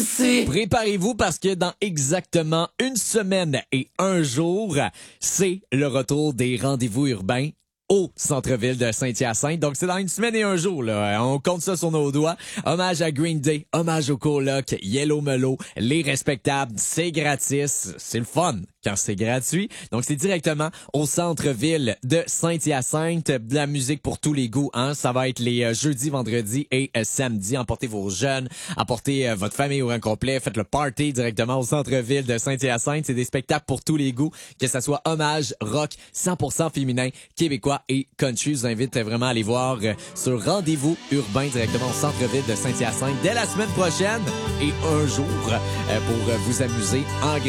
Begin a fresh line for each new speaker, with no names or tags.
Préparez-vous parce que dans exactement une semaine et un jour, c'est le retour des rendez-vous urbains au centre-ville de Saint-Hyacinthe. Donc, c'est dans une semaine et un jour, là. On compte ça sur nos doigts. Hommage à Green Day, hommage au coloc, Yellow Mellow, les respectables, c'est gratis. C'est le fun quand c'est gratuit. Donc, c'est directement au centre-ville de Saint-Hyacinthe. De la musique pour tous les goûts, hein. Ça va être les jeudis, vendredis et samedis. Emportez vos jeunes, emportez votre famille au grand complet. Faites le party directement au centre-ville de Saint-Hyacinthe. C'est des spectacles pour tous les goûts, que ça soit hommage, rock, 100% féminin, québécois et country. Je vous invite vraiment à aller voir sur Rendez-vous urbain directement au centre-ville de Saint-Hyacinthe dès la semaine prochaine et un jour pour vous amuser en grand.